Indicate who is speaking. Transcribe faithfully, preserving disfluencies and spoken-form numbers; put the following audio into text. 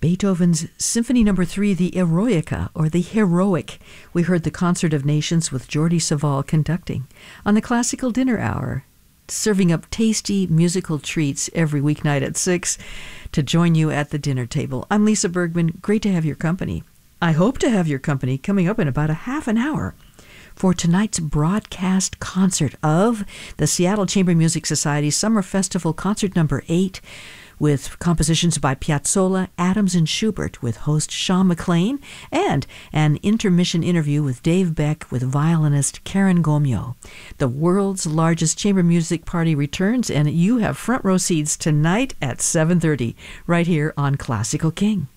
Speaker 1: Beethoven's Symphony Number Three, the Eroica, or the Heroic. We heard the Concert of Nations with Jordi Savall conducting on the Classical Dinner Hour, serving up tasty musical treats every weeknight at six to join you at the dinner table. I'm Lisa Bergman. Great to have your company. I hope to have your company coming up in about a half an hour for tonight's broadcast concert of the Seattle Chamber Music Society's Summer Festival Concert Number Eight, with compositions by Piazzolla, Adams, and Schubert, with host Sean McLean, and an intermission interview with Dave Beck with violinist Karen Gomio. The world's largest chamber music party returns, and you have front row seats tonight at seven thirty, right here on Classical King.